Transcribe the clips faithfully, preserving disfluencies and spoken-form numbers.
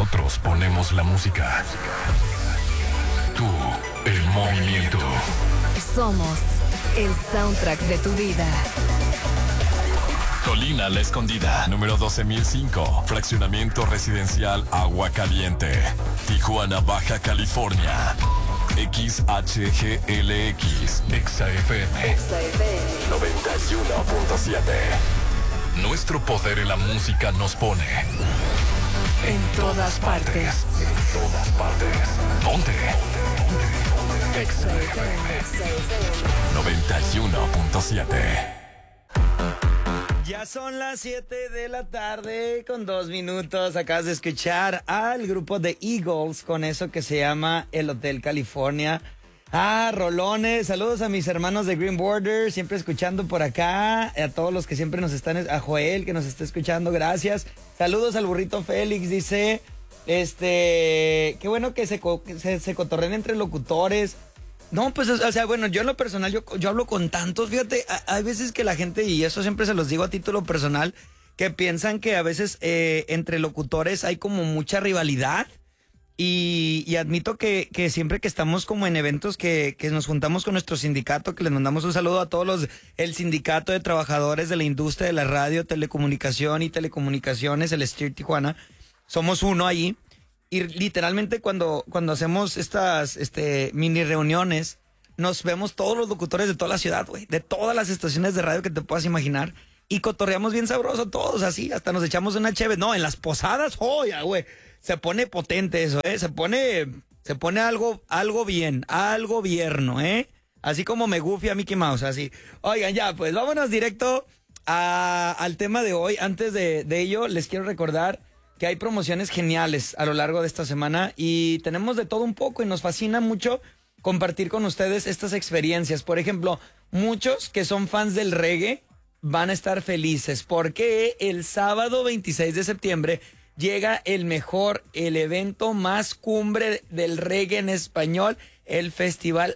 Nosotros ponemos la música. Tú, el movimiento. Somos el soundtrack de tu vida. Colina La Escondida, número doce mil cinco, fraccionamiento residencial Agua Caliente, Tijuana, Baja California. X H G L X, Exa F M, noventa y uno punto siete. Nuestro poder en la música nos pone en todas partes. En todas partes. Ponte. Exa F M, noventa y uno punto siete. Ya son las siete de la tarde con dos minutos. Acabas de escuchar al grupo de Eagles con eso que se llama El Hotel California. Ah, rolones. Saludos a mis hermanos de Green Border, siempre escuchando por acá. A todos los que siempre nos están, a Joel que nos está escuchando, gracias. Saludos al burrito Félix, dice, este, qué bueno que se, que se, se cotorren entre locutores. No, pues, o sea, bueno, yo en lo personal, yo, yo hablo con tantos, fíjate, hay veces que la gente, y eso siempre se los digo a título personal, que piensan que a veces eh, entre locutores hay como mucha rivalidad, y, y admito que, que siempre que estamos como en eventos que, que nos juntamos con nuestro sindicato, que les mandamos un saludo a todos los, el sindicato de trabajadores de la industria de la radio, telecomunicación y telecomunicaciones, el S T I R Tijuana, somos uno ahí. Y literalmente cuando, cuando hacemos estas este, mini reuniones, nos vemos todos los locutores de toda la ciudad, güey, de todas las estaciones de radio que te puedas imaginar, y cotorreamos bien sabroso todos, así, hasta nos echamos una cheve. No, en las posadas, joya, güey, se pone potente eso, ¿eh? Se pone, se pone algo, algo bien, algo vierno, ¿eh? Así como me gufi a Mickey Mouse, así. Oigan, ya, pues vámonos directo a, al tema de hoy. Antes de, de ello, les quiero recordar que hay promociones geniales a lo largo de esta semana y tenemos de todo un poco y nos fascina mucho compartir con ustedes estas experiencias. Por ejemplo, muchos que son fans del reggae van a estar felices porque el sábado veintiséis de septiembre llega el mejor, el evento más cumbre del reggae en español, el Festival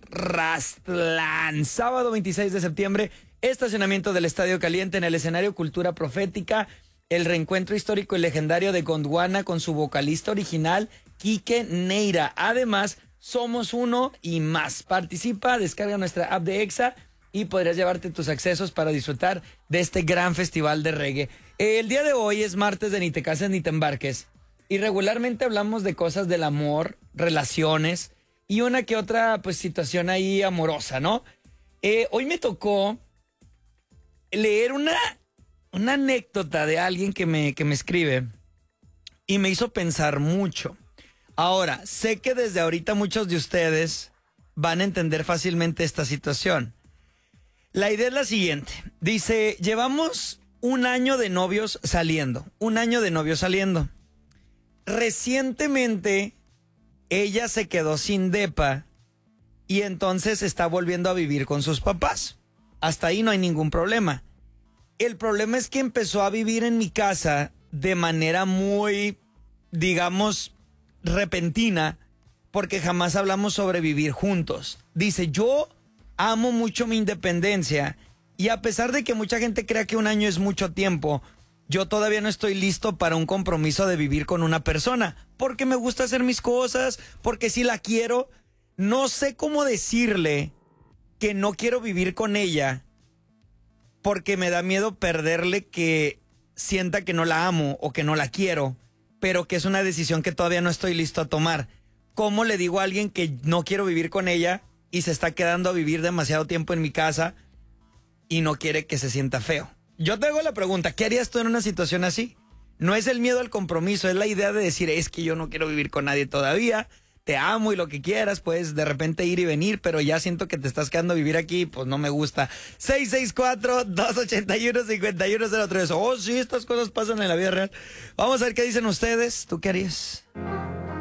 Rastlán. Sábado veintiséis de septiembre, estacionamiento del Estadio Caliente en el escenario Cultura Profética. El reencuentro histórico y legendario de Gondwana con su vocalista original, Quique Neira. Además, somos uno y más. Participa, descarga nuestra app de Exa y podrías llevarte tus accesos para disfrutar de este gran festival de reggae. El día de hoy es martes de Ni te cases ni te embarques. Y regularmente hablamos de cosas del amor, relaciones y una que otra pues situación ahí amorosa, ¿no? Eh, hoy me tocó leer una... Una anécdota de alguien que me, que me escribe y me hizo pensar mucho. Ahora, sé que desde ahorita muchos de ustedes van a entender fácilmente esta situación. La idea es la siguiente. Dice, llevamos un año de novios saliendo. Un año de novios saliendo. Recientemente, ella se quedó sin depa y entonces está volviendo a vivir con sus papás. Hasta ahí no hay ningún problema. El problema es que empezó a vivir en mi casa de manera muy, digamos, repentina, porque jamás hablamos sobre vivir juntos. Dice, yo amo mucho mi independencia y a pesar de que mucha gente crea que un año es mucho tiempo, yo todavía no estoy listo para un compromiso de vivir con una persona, porque me gusta hacer mis cosas, porque si la quiero, no sé cómo decirle que no quiero vivir con ella, porque me da miedo perderle, que sienta que no la amo o que no la quiero, pero que es una decisión que todavía no estoy listo a tomar. ¿Cómo le digo a alguien que no quiero vivir con ella y se está quedando a vivir demasiado tiempo en mi casa y no quiere que se sienta feo? Yo te hago la pregunta, ¿qué harías tú en una situación así? No es el miedo al compromiso, es la idea de decir, es que yo no quiero vivir con nadie todavía, te amo y lo que quieras, puedes de repente ir y venir, pero ya siento que te estás quedando a vivir aquí, pues no me gusta. seis seis cuatro, dos ocho uno, cinco uno cero tres. Oh, sí, estas cosas pasan en la vida real. Vamos a ver qué dicen ustedes. ¿Tú qué harías?